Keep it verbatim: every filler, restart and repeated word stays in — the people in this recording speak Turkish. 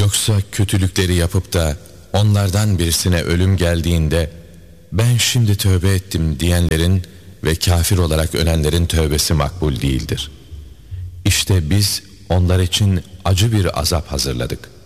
Yoksa kötülükleri yapıp da onlardan birisine ölüm geldiğinde ben şimdi tövbe ettim diyenlerin ve kafir olarak ölenlerin tövbesi makbul değildir. İşte biz onlar için acı bir azap hazırladık.